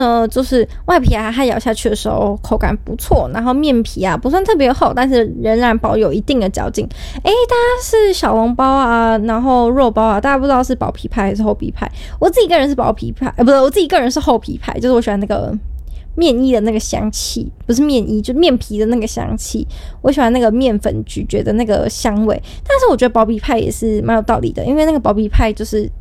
就是外皮啊，它咬下去的时候口感不错，然后面皮啊不算特别厚，但是仍然保有一定的嚼劲。大家是小笼包啊，然后肉包啊，大家不知道是薄皮派还是厚皮派？我自己个人是薄皮派，不是，我自己个人是厚皮派，就是我喜欢那个面衣的那个香气，不是面衣，就面皮的那个香气。我喜欢那个面粉咀嚼的那个香味，但是我觉得薄皮派也是蛮有道理的，因为那个薄皮派就是